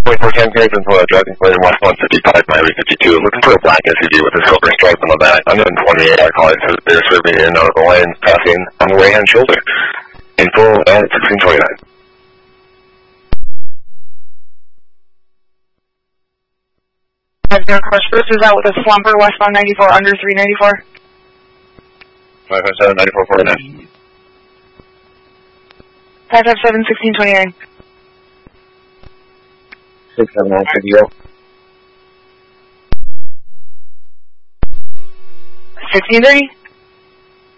4410 Carrington, driving for West 155, Miami 52. Looking for a black SUV with a silver stripe on the back. I'm in 28. I call it. They're swerving in out of the lane, passing on the right-hand shoulder. Info at 1629. Their car cruises out with a slumper westbound 94 under 394. 557 9449. 557 1629. 679 50. 1630.